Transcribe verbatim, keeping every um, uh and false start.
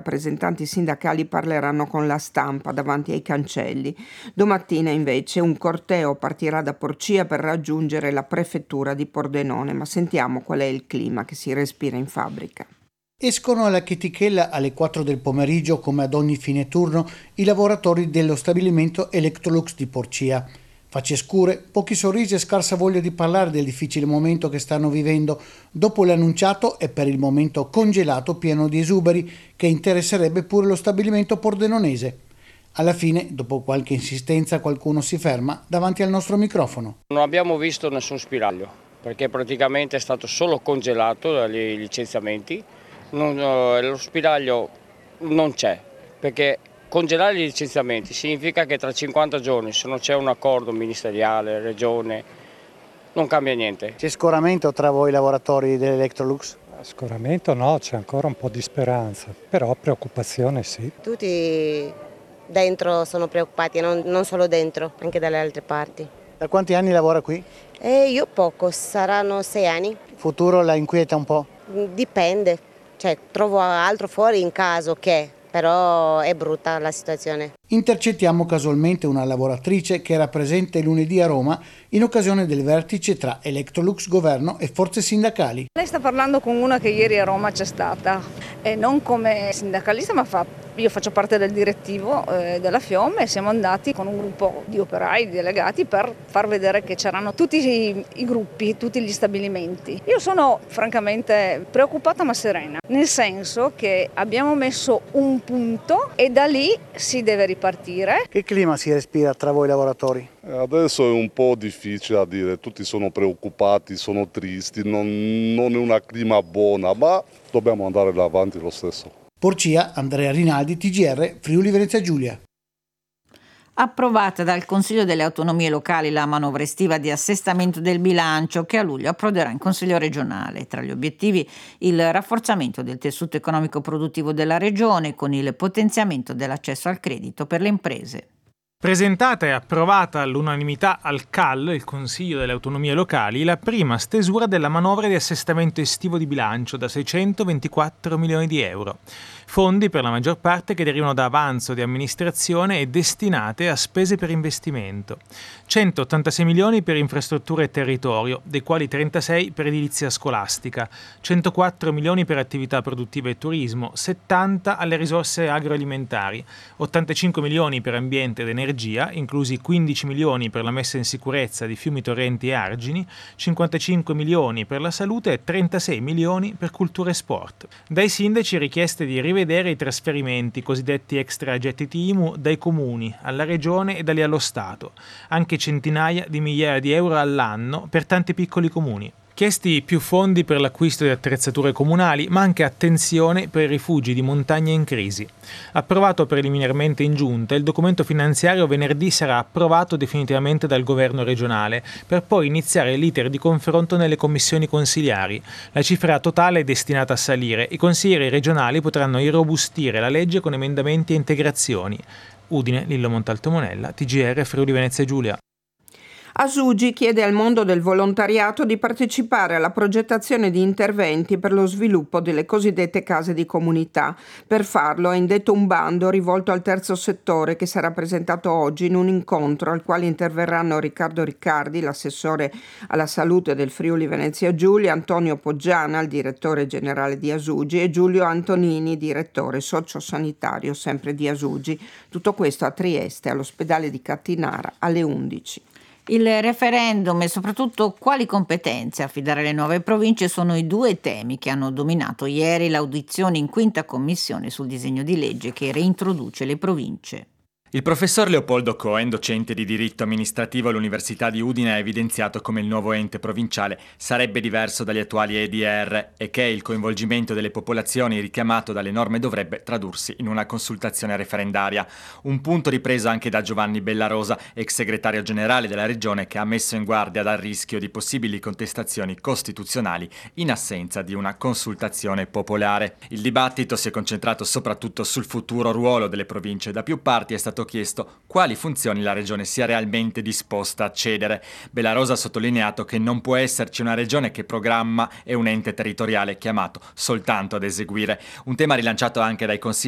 rappresentanti sindacali parleranno con la stampa davanti ai cancelli. Domattina invece un corteo partirà da Porcia per raggiungere la prefettura di Pordenone, ma sentiamo qual è il clima che si respira in fabbrica. Escono alla chetichella alle quattro del pomeriggio, come ad ogni fine turno, i lavoratori dello stabilimento Electrolux di Porcia. Facce scure, pochi sorrisi e scarsa voglia di parlare del difficile momento che stanno vivendo dopo l'annunciato e per il momento congelato piano di esuberi che interesserebbe pure lo stabilimento pordenonese. Alla fine, dopo qualche insistenza, qualcuno si ferma davanti al nostro microfono. Non abbiamo visto nessun spiraglio, perché praticamente è stato solo congelato dai licenziamenti. Non, lo spiraglio non c'è, perché congelare i licenziamenti significa che tra cinquanta giorni, se non c'è un accordo ministeriale, regione, non cambia niente. C'è scoramento tra voi lavoratori dell'Electrolux? Scoramento no, c'è ancora un po' di speranza, però preoccupazione sì. Tutti dentro sono preoccupati, non, non solo dentro, anche dalle altre parti. Da quanti anni lavora qui? E io poco, saranno sei anni. Il futuro la inquieta un po'? Dipende, cioè trovo altro fuori in caso che, però è brutta la situazione. Intercettiamo casualmente una lavoratrice che era presente lunedì a Roma in occasione del vertice tra Electrolux, governo e forze sindacali. Lei sta parlando con una che ieri a Roma c'è stata, e non come sindacalista, ma fa, io faccio parte del direttivo eh, della FIOM e siamo andati con un gruppo di operai, di delegati, per far vedere che c'erano tutti i, i gruppi, tutti gli stabilimenti. Io sono francamente preoccupata ma serena, nel senso che abbiamo messo un punto e da lì si deve ripartire. Che clima si respira tra voi lavoratori? Adesso è un po' difficile a dire, tutti sono preoccupati, sono tristi, non, non è una clima buona, ma dobbiamo andare avanti lo stesso. Porcia, Andrea Rinaldi, T G R, Friuli Venezia Giulia. Approvata dal Consiglio delle Autonomie Locali la manovra estiva di assestamento del bilancio che a luglio approderà in Consiglio regionale. Tra gli obiettivi il rafforzamento del tessuto economico produttivo della regione con il potenziamento dell'accesso al credito per le imprese. Presentata e approvata all'unanimità al C A L, il Consiglio delle Autonomie Locali, la prima stesura della manovra di assestamento estivo di bilancio da seicentoventiquattro milioni di euro. Fondi per la maggior parte che derivano da avanzo di amministrazione e destinate a spese per investimento. centottantasei milioni per infrastrutture e territorio, dei quali trentasei per edilizia scolastica, centoquattro milioni per attività produttive e turismo, settanta alle risorse agroalimentari, ottantacinque milioni per ambiente ed energia, inclusi quindici milioni per la messa in sicurezza di fiumi, torrenti e argini, cinquantacinque milioni per la salute e trentasei milioni per cultura e sport. Dai sindaci richieste di rivedere i trasferimenti cosiddetti extragettiti I M U dai comuni alla regione e da lì allo Stato, anche centinaia di migliaia di euro all'anno per tanti piccoli comuni. Chiesti più fondi per l'acquisto di attrezzature comunali, ma anche attenzione per i rifugi di montagna in crisi. Approvato preliminarmente in giunta, il documento finanziario venerdì sarà approvato definitivamente dal governo regionale, per poi iniziare l'iter di confronto nelle commissioni consiliari. La cifra totale è destinata a salire. I consiglieri regionali potranno irrobustire la legge con emendamenti e integrazioni. Udine, Lillo Montalto Monella, T G R, Friuli Venezia Giulia. Asugi chiede al mondo del volontariato di partecipare alla progettazione di interventi per lo sviluppo delle cosiddette case di comunità. Per farlo ha indetto un bando rivolto al terzo settore che sarà presentato oggi in un incontro al quale interverranno Riccardo Riccardi, l'assessore alla salute del Friuli Venezia Giulia, Antonio Poggiana, il direttore generale di Asugi, e Giulio Antonini, direttore sociosanitario sempre di Asugi. Tutto questo a Trieste, all'ospedale di Cattinara, alle undici. Il referendum e soprattutto quali competenze affidare alle nuove province sono i due temi che hanno dominato ieri l'audizione in quinta commissione sul disegno di legge che reintroduce le province. Il professor Leopoldo Cohen, docente di diritto amministrativo all'Università di Udine, ha evidenziato come il nuovo ente provinciale sarebbe diverso dagli attuali E D R e che il coinvolgimento delle popolazioni richiamato dalle norme dovrebbe tradursi in una consultazione referendaria. Un punto ripreso anche da Giovanni Bellarosa, ex segretario generale della Regione, che ha messo in guardia dal rischio di possibili contestazioni costituzionali in assenza di una consultazione popolare. Il dibattito si è concentrato soprattutto sul futuro ruolo delle province. Da più parti è stato chiesto quali funzioni la regione sia realmente disposta a cedere. Bellarosa ha sottolineato che non può esserci una regione che programma e un ente territoriale chiamato soltanto ad eseguire. Un tema rilanciato anche dai consigli